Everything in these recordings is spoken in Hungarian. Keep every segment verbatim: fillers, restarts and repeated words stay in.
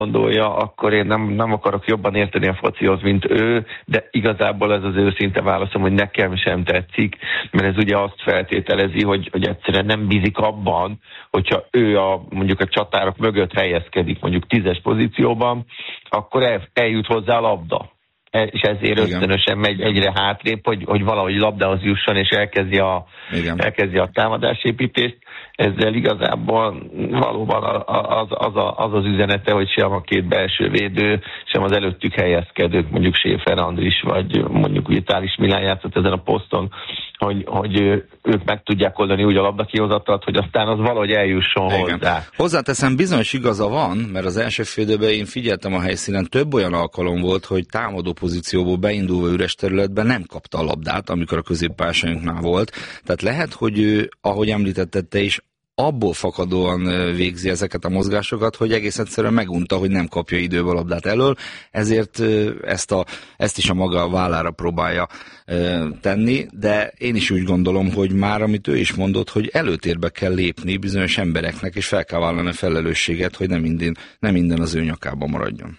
gondolja, akkor én nem, nem akarok jobban érteni a focihoz, mint ő, de igazából ez az őszinte válaszom, hogy nekem sem tetszik, mert ez ugye azt feltételezi, hogy, hogy egyszerűen nem bízik abban, hogyha ő a, mondjuk a csatárok mögött helyezkedik, mondjuk tízes pozícióban, akkor el, eljut hozzá a labda. És ezért ösztönösen megy egyre hátrébb, hogy, hogy valahogy labdához jusson, és elkezdi a, elkezdi a támadásépítést. Ezzel igazából valóban az az, az az üzenete, hogy sem a két belső védő, sem az előttük helyezkedők, mondjuk Schäfer Andris, vagy mondjuk ugye Tális Milán játszott ezen a poszton, hogy, hogy ők meg tudják oldani úgy a labdakihozatalat, hogy aztán az valahogy eljusson igen. hozzá. Hozzáteszem, bizonyos igaza van, mert az első fél időben én figyeltem a helyszínen, több olyan alkalom volt, hogy támadó pozícióból beindulva üres területben nem kapta a labdát, amikor a középpályásainknál volt. Tehát lehet, hogy ő, ahogy említetted te is, abból fakadóan végzi ezeket a mozgásokat, hogy egész egyszerűen megunta, hogy nem kapja időbe a labdát elől, ezért ezt, a, ezt is a maga vállára próbálja tenni, de én is úgy gondolom, hogy már, amit ő is mondott, hogy előtérbe kell lépni bizonyos embereknek, és fel kell vállalni a felelősséget, hogy nem minden, nem minden az ő nyakában maradjon.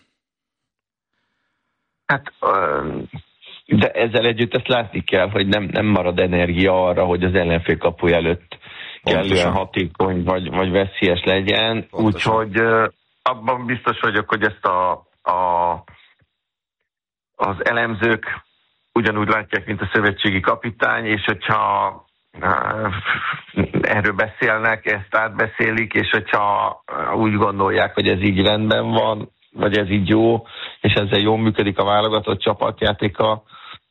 Hát... Um... De ezzel együtt ezt látni kell, hogy nem, nem marad energia arra, hogy az ellenfél kapuja előtt kellően hatékony vagy, vagy veszélyes legyen. Úgyhogy uh, abban biztos vagyok, hogy ezt a, a, az elemzők ugyanúgy látják, mint a szövetségi kapitány, és hogyha uh, erről beszélnek, ezt átbeszélik, és hogyha úgy gondolják, hogy ez így rendben van, vagy ez így jó, és ezzel jól működik a válogatott csapatjátéka,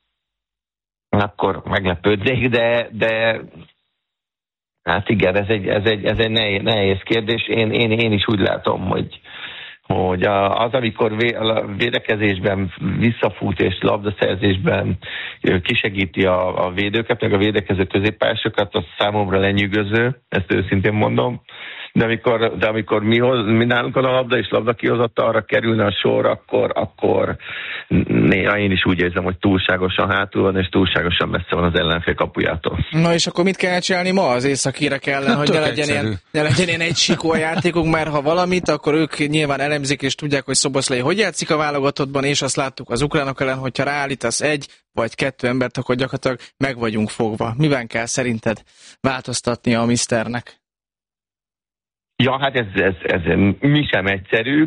akkor meglepődnék, de, de hát igen, ez egy, ez egy, ez egy nehéz, nehéz kérdés. Én, én, én is úgy látom, hogy, hogy az, amikor a védekezésben visszafut és labdaszerzésben kisegíti a, a védőket, meg a védekező középpályásokat, az számomra lenyűgöző, ezt őszintén mondom. De amikor, de amikor mi, hoz, mi nálunk a labda és labda kihozatta arra kerülne a sor, akkor, akkor néha én is úgy érzem, hogy túlságosan hátul van, és túlságosan messze van az ellenfél kapujától. Na és akkor mit kell csinálni ma az északírek ellen, hogy ne legyen, ilyen, ne legyen ilyen egy sikó játékunk, mert ha valamit, akkor ők nyilván elemzik, és tudják, hogy Szoboszlai hogy játszik a válogatottban, és azt láttuk az ukránok ellen, hogyha ráállítasz egy vagy kettő embert, akkor gyakorlatilag meg vagyunk fogva. Miben kell szerinted változtatnia a miszternek? Ja, hát ez, ez, ez mi sem egyszerű.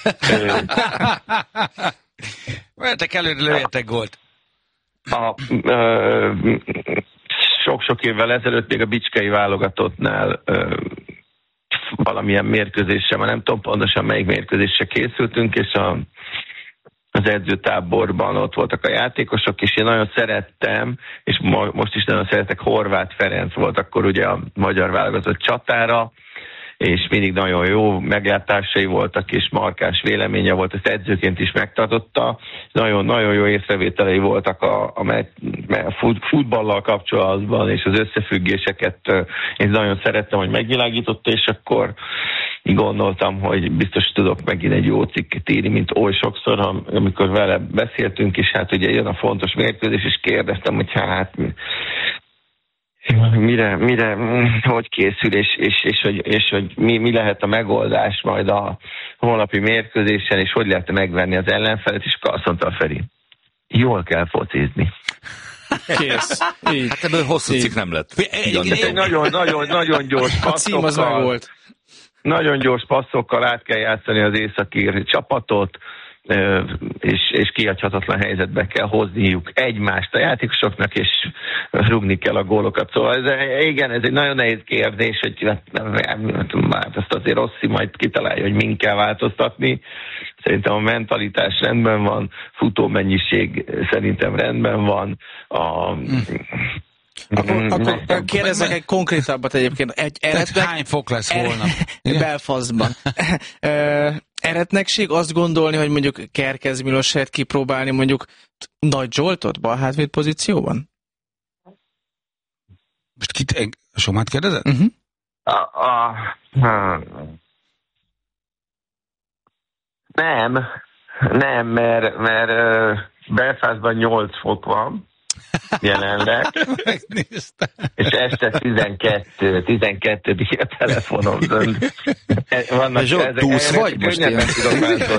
Vehetek előre, lőjetek gólt. A, ö, sok-sok évvel ezelőtt még a bicskei válogatottnál ö, valamilyen mérkőzésre, már nem tudom pontosan melyik mérkőzésre készültünk, és a, az edzőtáborban ott voltak a játékosok, és én nagyon szerettem, és mo- most is nagyon szeretek, Horváth Ferenc volt akkor ugye a magyar válogatott csatára, és mindig nagyon jó meglátásai voltak, és markáns véleménye volt, ezt edzőként is megtartotta. Nagyon, nagyon jó észrevételei voltak a, a, a fut, futballal kapcsolatban, és az összefüggéseket én nagyon szerettem, hogy megvilágította, és akkor gondoltam, hogy biztos tudok megint egy jó cikket írni, mint oly sokszor, amikor vele beszéltünk, és hát ugye jön a fontos mérkőzés, és kérdeztem, hogy hát Mire, mire, hogy készül, és, és, és, hogy, és hogy mi, mi lehet a megoldás majd a holnapi mérkőzésen, és hogy lehet megvenni az ellenfelet, és akkor azt mondta a Feri, jól kell focizni. Kész. Így. Hát ebből hosszú cikk nem lett. Nagyon, nagyon, nagyon gyors passzokkal. A cím az meg volt. Nagyon gyors passzokkal át kell játszani az északír csapatot, és, és kihagyhatatlan helyzetbe kell hozniuk egymást a játékosoknak, és rúgni kell a gólokat. Szóval ez, igen, ez egy nagyon nehéz kérdés, hogy hát ezt azért Rossi majd kitalálja, hogy min kell változtatni. Szerintem a mentalitás rendben van, futómennyiség szerintem rendben van. A, Akkor, akkor kérdezzek egy konkrétabbat egyébként. Egy eretnek, hány fok lesz holnap? Belfastban. Eretnekség azt gondolni, hogy mondjuk Kerkez Miloset kipróbálni mondjuk Nagy Zsoltot bal hátvéd pozícióban? Most kit, Somát kérdezed? Uh-huh. A, a, a, nem, nem, mert, mert Belfastban nyolc fok van, jelenleg. Megnéztem. És este tizenkettő, tizenkettő a telefonom dönt. Zsolt, túsz vagy most ilyen?